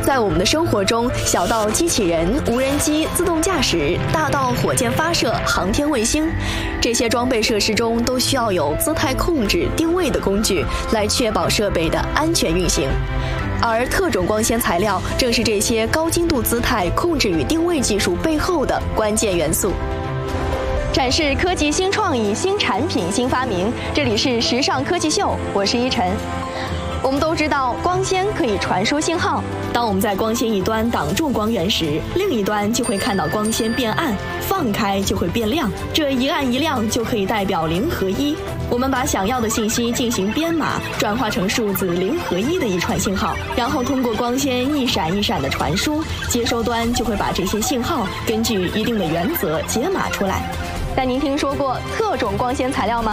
在我们的生活中，小到机器人、无人机、自动驾驶，大到火箭发射、航天卫星，这些装备设施中都需要有姿态控制、定位的工具，来确保设备的安全运行。而特种光纤材料正是这些高精度姿态控制与定位技术背后的关键元素。展示科技新创意、新产品、新发明，这里是时尚科技秀，我是依晨。我们都知道，光纤可以传输信号。当我们在光纤一端挡住光源时，另一端就会看到光纤变暗，放开就会变亮。这一暗一亮就可以代表0和1。我们把想要的信息进行编码，转化成数字0和1的一串信号，然后通过光纤一闪一闪的传输，接收端就会把这些信号根据一定的原则解码出来。但您听说过特种光纤材料吗？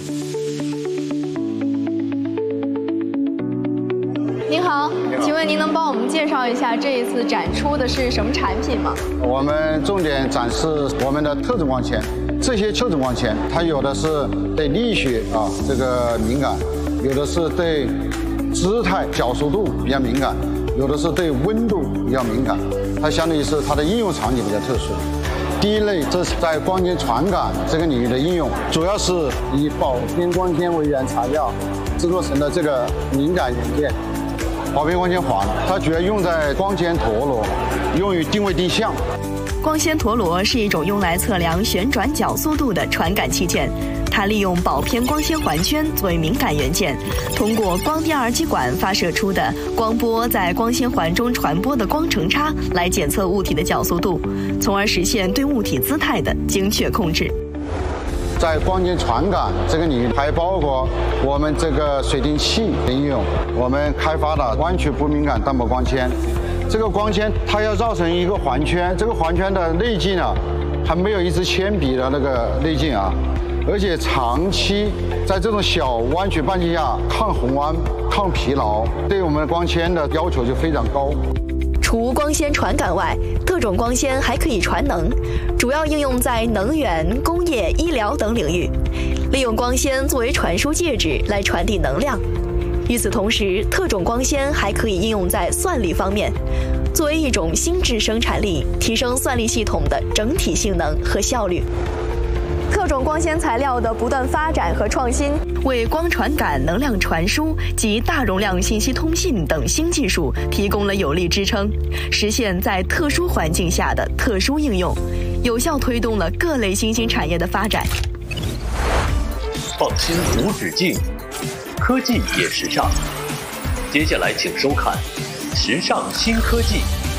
您好，请问您能帮我们介绍一下这一次展出的是什么产品吗？ 我们重点展示我们的特种光纤。这些特种光纤，它有的是对力学这个敏感，有的是对姿态角速度比较敏感，有的是对温度比较敏感。它相当于是它的应用场景比较特殊。第一类，这是在光纤传感这个领域的应用，主要是以保偏光纤为原材料制作成的这个敏感元件。保偏光纤环，它主要用在光纤陀螺，用于定位定向。 光纤陀螺是一种用来测量旋转角速度的传感器件，它利用保偏光纤环圈作为敏感元件，通过光电二极管发射出的光波在光纤环中传播的光程差来检测物体的角速度，从而实现对物体姿态的精确控制。 在光纤传感这个领域，还包括我们这个水晶器的应用，我们开发的弯曲不敏感单薄光纤。这个光纤它要绕成一个环圈，这个环圈的内径还没有一支铅笔的那个内径而且长期在这种小弯曲半径下抗红弯、抗疲劳，对我们光纤的要求就非常高。 除光纤传感外，特种光纤还可以传能，主要应用在能源、工业、医疗等领域，利用光纤作为传输介质来传递能量。与此同时，特种光纤还可以应用在算力方面，作为一种心智生产力，提升算力系统的整体性能和效率。特种光纤材料的不断发展和创新，为光传感、能量传输及大容量信息通信等新技术提供了有力支撑，实现在特殊环境下的特殊应用，有效推动了各类新兴产业的发展。 创新无止境，科技也时尚。接下来请收看《时尚新科技》。